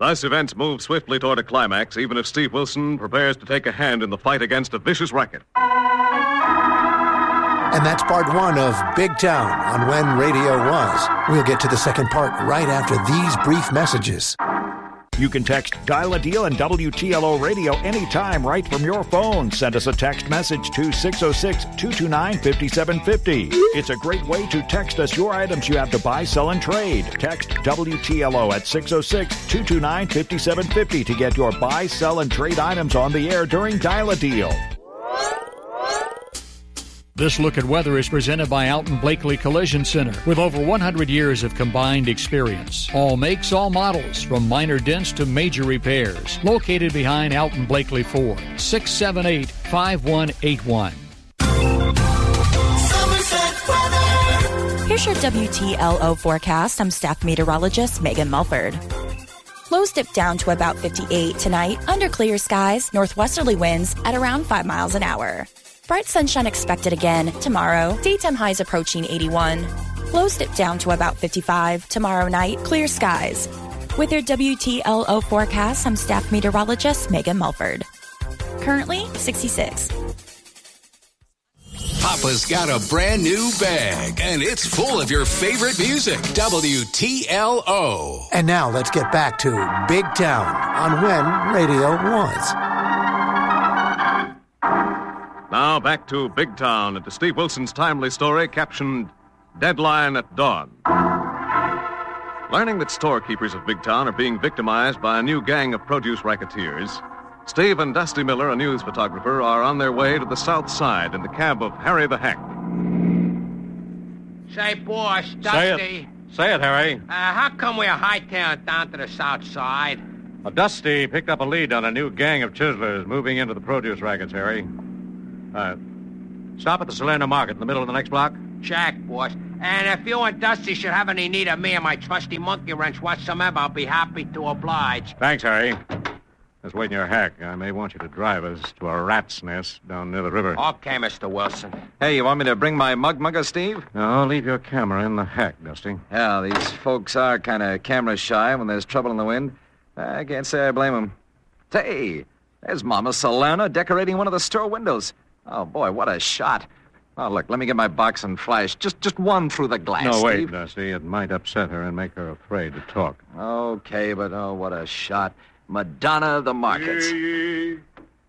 Thus, events move swiftly toward a climax, even if Steve Wilson prepares to take a hand in the fight against a vicious racket. And that's part one of Big Town on When Radio Was. We'll get to the second part right after these brief messages. You can text Dial a Deal and WTLO Radio anytime right from your phone. Send us a text message to 606-229-5750. It's a great way to text us your items you have to buy, sell, and trade. Text WTLO at 606-229-5750 to get your buy, sell, and trade items on the air during Dial a Deal. This look at weather is presented by Alton Blakely Collision Center with over 100 years of combined experience. All makes, all models, from minor dents to major repairs. Located behind Alton Blakely Ford, 678-5181. Here's your WTLO forecast. I'm staff meteorologist Megan Mulford. Lows dip down to about 58 tonight under clear skies, northwesterly winds at around 5 miles an hour. Bright sunshine expected again tomorrow. Daytime highs approaching 81. Lows dip down to about 55. Tomorrow night, clear skies. With your WTLO forecast, I'm staff meteorologist Megan Mulford. Currently 66. Papa's got a brand new bag, and it's full of your favorite music. WTLO. And now let's get back to Big Town on When Radio Was. Now back to Big Town and to Steve Wilson's timely story captioned Deadline at Dawn. Learning that storekeepers of Big Town are being victimized by a new gang of produce racketeers, Steve and Dusty Miller, a news photographer, are on their way to the south side in the cab of Harry the Hack. Say, boss, Dusty. Say it, Harry. How come we're hightailing down to the south side? Well, Dusty picked up a lead on a new gang of chiselers moving into the produce rackets, Harry. Stop at the Salerno Market in the middle of the next block. Check, boss. And if you and Dusty should have any need of me and my trusty monkey wrench whatsoever, I'll be happy to oblige. Thanks, Harry. Just wait in your hack. I may want you to drive us to a rat's nest down near the river. Okay, Mr. Wilson. Hey, you want me to bring my mugger, Steve? No, leave your camera in the hack, Dusty. Yeah, these folks are kind of camera shy when there's trouble in the wind. I can't say I blame them. Say, there's Mama Salerno decorating one of the store windows. Oh, boy, what a shot. Oh, look, let me get my box and flash. Just one through the glass, No, wait, Steve. Dusty. It might upset her and make her afraid to talk. Okay, but oh, what a shot. Madonna of the markets. Hear ye,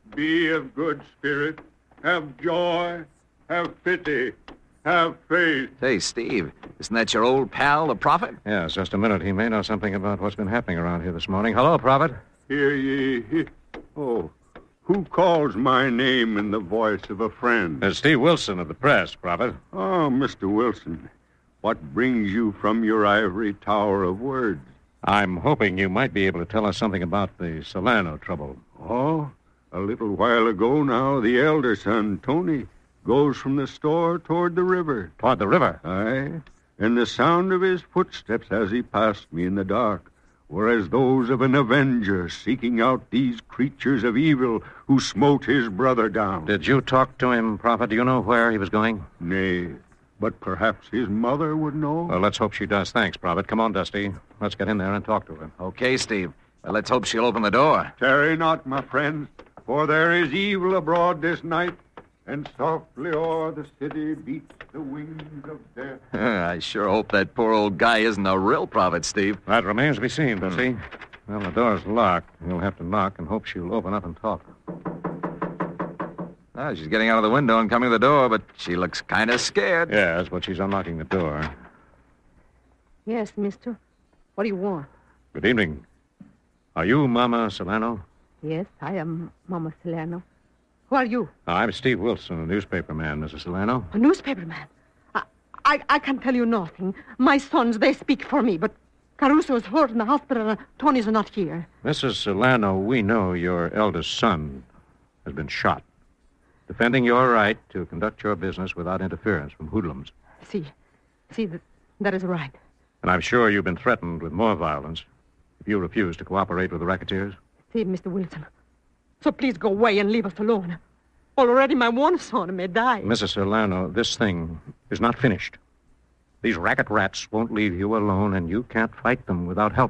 be of good spirit, have joy, have pity, have faith. Hey, Steve, isn't that your old pal, the Prophet? Yes, just a minute. He may know something about what's been happening around here this morning. Hello, Prophet. Hear ye. Oh, who calls my name in the voice of a friend? Steve Wilson of the press, Prophet. Oh, Mr. Wilson, what brings you from your ivory tower of words? I'm hoping you might be able to tell us something about the Salerno trouble. Oh, a little while ago now, the elder son, Tony, goes from the store toward the river. Toward the river? Aye, and the sound of his footsteps as he passed me in the dark were as those of an avenger seeking out these creatures of evil who smote his brother down. Did you talk to him, Prophet? Do you know where he was going? Nay, but perhaps his mother would know. Well, let's hope she does. Thanks, Prophet. Come on, Dusty. Let's get in there and talk to her. Okay, Steve. Well, let's hope she'll open the door. Tarry not, my friends, for there is evil abroad this night, and softly o'er the city beats the wings of death. I sure hope that poor old guy isn't a real prophet, Steve. That remains to be seen, Dusty. Well, the door's locked. You'll have to knock and hope she'll open up and talk. Oh, she's getting out of the window and coming to the door, but she looks kind of scared. Yes, but she's unlocking the door. Yes, mister. What do you want? Good evening. Are you Mama Salerno? Yes, I am Mama Salerno. Who are you? I'm Steve Wilson, a newspaper man, Mrs. Salerno. A newspaper man? I can tell you nothing. My sons, they speak for me, but Caruso is hurt in the hospital and Tony's not here. Mrs. Salerno, we know your eldest son has been shot, defending your right to conduct your business without interference from hoodlums. See, that is right. And I'm sure you've been threatened with more violence if you refuse to cooperate with the racketeers. See, Mr. Wilson, so please go away and leave us alone. Already my one son may die. Mrs. Salerno, this thing is not finished. These racket rats won't leave you alone, and you can't fight them without help.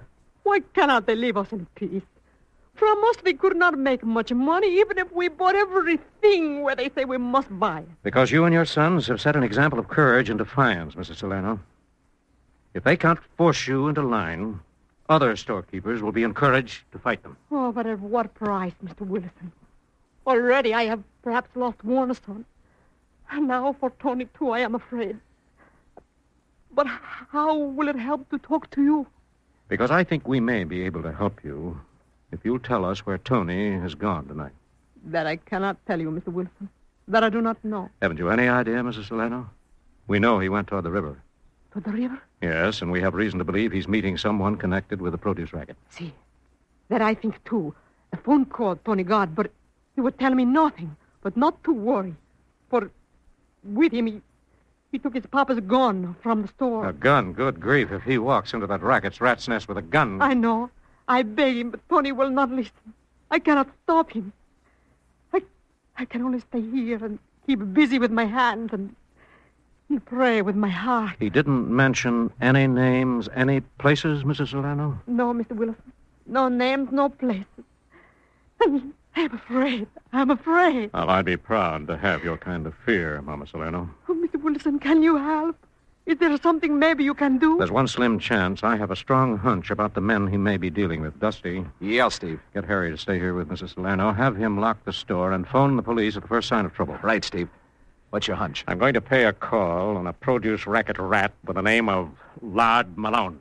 Why cannot they leave us in peace? From us, we could not make much money, even if we bought everything where they say we must buy it. Because you and your sons have set an example of courage and defiance, Mrs. Salerno. If they can't force you into line, other storekeepers will be encouraged to fight them. Oh, but at what price, Mr. Wilson? Already I have perhaps lost one son. And now for Tony, too, I am afraid. But how will it help to talk to you? Because I think we may be able to help you if you'll tell us where Tony has gone tonight. That I cannot tell you, Mr. Wilson. That I do not know. Haven't you any idea, Mrs. Salerno? We know he went toward the river. To the river? Yes, and we have reason to believe he's meeting someone connected with the produce racket. See, that I think, too. A phone call Tony got, but he would tell me nothing, but not to worry. For with him, he took his papa's gun from the store. A gun? Good grief. If he walks into that rat's nest with a gun... I know. I beg him, but Tony will not listen. I cannot stop him. I can only stay here and keep busy with my hands and pray with my heart. He didn't mention any names, any places, Mrs. Salerno? No, Mr. Wilson. No names, no places. I'm afraid. I'm afraid. Well, I'd be proud to have your kind of fear, Mama Salerno. Oh, Mr. Wilson, can you help? Is there something maybe you can do? There's one slim chance. I have a strong hunch about the men he may be dealing with. Dusty. Yeah, Steve. Get Harry to stay here with Mrs. Salerno. Have him lock the store and phone the police at the first sign of trouble. Right, Steve. What's your hunch? I'm going to pay a call on a produce racket rat by the name of Lard Malone.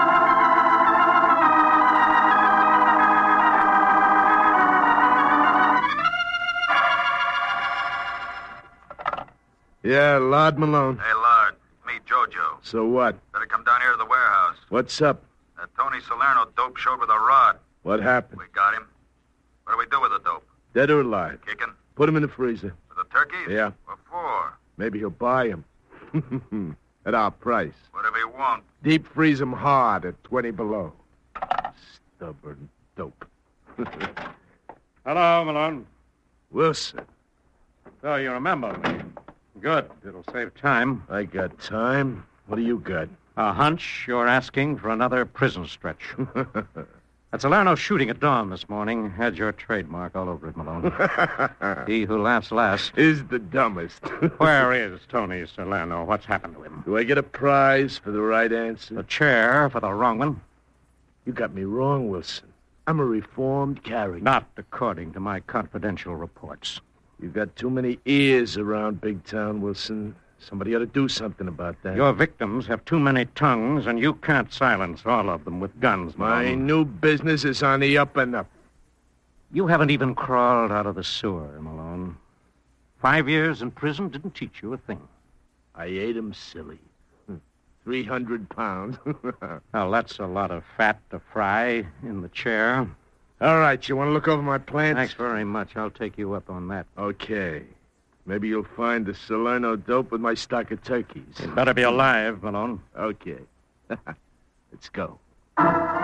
Yeah, Lard Malone. Hey, Lard. Me, Jojo. So what? Better come down here to the warehouse. What's up? That Tony Salerno dope showed with a rod. What happened? We got him. What do we do with the dope? Dead or alive? Kicking? Put him in the freezer. For the turkeys? Yeah. What for? Maybe he'll buy him. At our price. Whatever he won't. Deep freeze him hard at 20 below. Stubborn dope. Hello, Malone. Wilson. So you remember me. Good. It'll save time. I got time. What do you got? A hunch you're asking for another prison stretch. That Salerno shooting at dawn this morning had your trademark all over it, Malone. He who laughs last is the dumbest. Where is Tony Salerno? What's happened to him? Do I get a prize for the right answer? A chair for the wrong one? You got me wrong, Wilson. I'm a reformed character. Not according to my confidential reports. You've got too many ears around Big Town, Wilson. Somebody ought to do something about that. Your victims have too many tongues, and you can't silence all of them with guns, Malone. My new business is on the up and up. You haven't even crawled out of the sewer, Malone. 5 years in prison didn't teach you a thing. I ate him silly. 300 pounds. Well, that's a lot of fat to fry in the chair. All right, you want to look over my plans? Thanks very much. I'll take you up on that. Okay. Maybe you'll find the Salerno dope with my stock of turkeys. You better be alive, Malone. Okay. Let's go.